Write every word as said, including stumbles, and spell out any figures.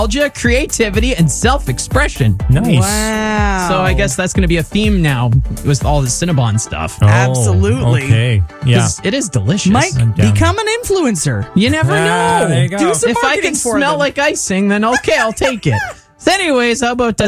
creativity, and self-expression. Nice. Wow. So I guess that's going to be a theme now with all the Cinnabon stuff. Oh, Absolutely. Okay. Yeah. 'Cause it is delicious. Mike, I'm down. become an influencer. You never Ah, know. there you go. Do some If I marketing can for smell them. like icing, then okay, I'll take it. So anyways, how about this?